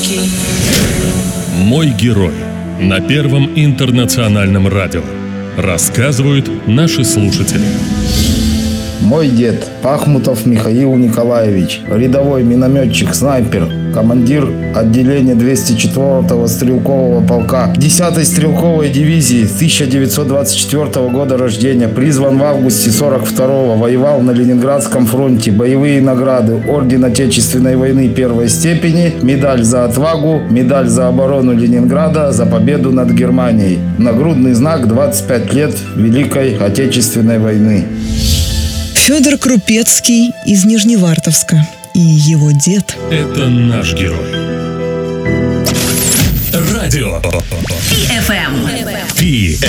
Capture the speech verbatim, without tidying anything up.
Мой герой. На Первом интернациональном радио. Рассказывают наши слушатели. Мой дед Пахмутов Михаил Николаевич, рядовой минометчик-снайпер, командир отделения двести четвёртого стрелкового полка десятой стрелковой дивизии, тысяча девятьсот двадцать четвёртого года рождения, призван в августе сорок второго, воевал на Ленинградском фронте, боевые награды: Орден Отечественной войны первой степени, медаль за отвагу, медаль за оборону Ленинграда, за победу над Германией, нагрудный знак двадцать пять лет Великой Отечественной войны. Федор Крупецкий из Нижневартовска и его дед. Это наш герой. Радио. Пи эф эм. Пи